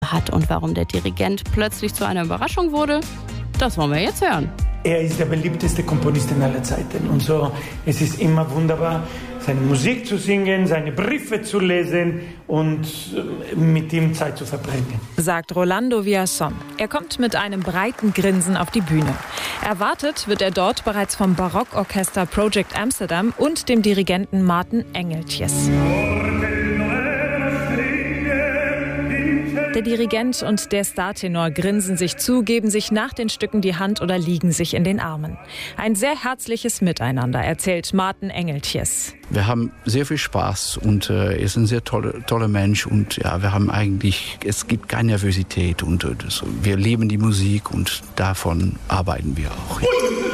hat. Und warum der Dirigent plötzlich zu einer Überraschung wurde, das wollen wir jetzt hören. Er ist der beliebteste Komponist aller Zeiten. Und so, es ist immer wunderbar, seine Musik zu singen, seine Briefe zu lesen und mit ihm Zeit zu verbringen. Sagt Rolando Villazón. Er kommt mit einem breiten Grinsen auf die Bühne. Erwartet wird er dort bereits vom Barockorchester Project Amsterdam und dem Dirigenten Maarten Engeltjes. Der Dirigent und der Startenor grinsen sich zu, geben sich nach den Stücken die Hand oder liegen sich in den Armen. Ein sehr herzliches Miteinander, erzählt Maarten Engeltjes. Wir haben sehr viel Spaß und er ist ein sehr toller Mensch und ja, wir haben es gibt keine Nervosität und wir lieben die Musik und davon arbeiten wir auch.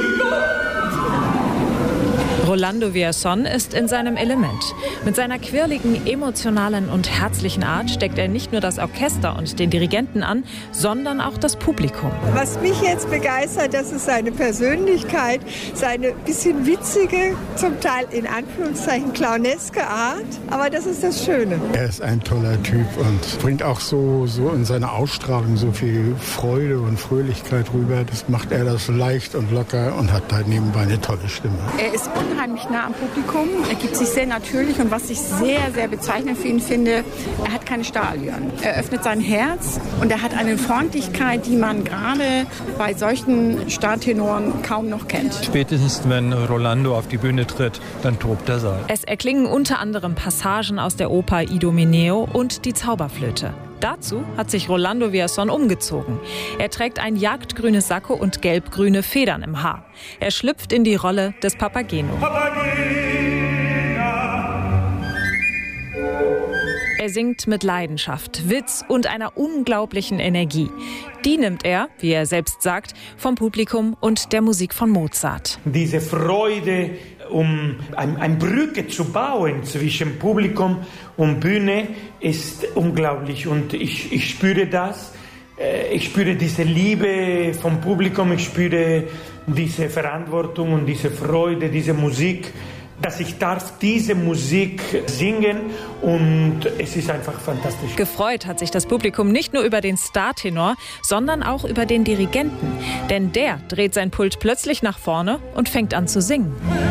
Rolando Villazón ist in seinem Element. Mit seiner quirligen, emotionalen und herzlichen Art steckt er nicht nur das Orchester und den Dirigenten an, sondern auch das Publikum. Was mich jetzt begeistert, das ist seine Persönlichkeit, seine bisschen witzige, zum Teil in Anführungszeichen clowneske Art. Aber das ist das Schöne. Er ist ein toller Typ und bringt auch so in seiner Ausstrahlung so viel Freude und Fröhlichkeit rüber. Das macht er das leicht und locker und hat da nebenbei eine tolle Stimme. Er ist unheimlich nah am Publikum. Er gibt sich sehr natürlich und was ich sehr, sehr bezeichnend für ihn finde, er hat keine Stahlallüren. Er öffnet sein Herz und er hat eine Freundlichkeit, die man gerade bei solchen Startenoren kaum noch kennt. Spätestens, wenn Rolando auf die Bühne tritt, dann tobt der Saal. Es erklingen unter anderem Passagen aus der Oper Idomeneo und die Zauberflöte. Dazu hat sich Rolando Villazón umgezogen. Er trägt ein jagdgrünes Sakko und gelbgrüne Federn im Haar. Er schlüpft in die Rolle des Papageno. Er singt mit Leidenschaft, Witz und einer unglaublichen Energie. Die nimmt er, wie er selbst sagt, vom Publikum und der Musik von Mozart. Diese Freude, um eine Brücke zu bauen zwischen Publikum und Bühne, ist unglaublich. Und ich spüre das. Ich spüre diese Liebe vom Publikum. Ich spüre diese Verantwortung und diese Freude, diese Musik, dass ich darf diese Musik singen und es ist einfach fantastisch. Gefreut hat sich das Publikum nicht nur über den Startenor, sondern auch über den Dirigenten. Denn der dreht sein Pult plötzlich nach vorne und fängt an zu singen.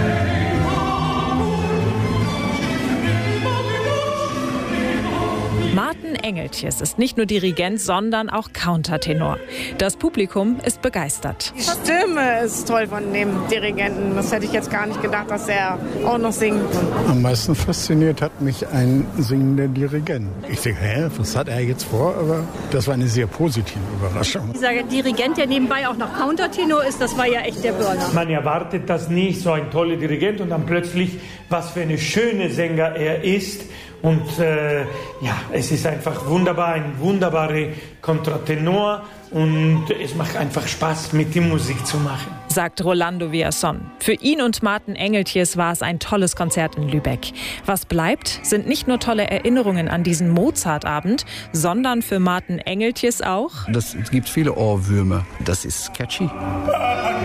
Maarten Engeltjes ist nicht nur Dirigent, sondern auch Countertenor. Das Publikum ist begeistert. Die Stimme ist toll von dem Dirigenten. Das hätte ich jetzt gar nicht gedacht, dass er auch noch singen kann. Am meisten fasziniert hat mich ein singender Dirigent. Ich denke, was hat er jetzt vor? Aber das war eine sehr positive Überraschung. Dieser Dirigent, der nebenbei auch noch Countertenor ist, das war ja echt der Burner. Man erwartet das nicht, so ein toller Dirigent und dann plötzlich, was für eine schöne Sänger er ist. Und es ist einfach wunderbar, ein wunderbarer Kontratenor und es macht einfach Spaß, mit ihm Musik zu machen. Sagt Rolando Villazón. Für ihn und Maarten Engeltjes war es ein tolles Konzert in Lübeck. Was bleibt, sind nicht nur tolle Erinnerungen an diesen Mozartabend, sondern für Maarten Engeltjes auch. Es gibt viele Ohrwürmer. Das ist catchy.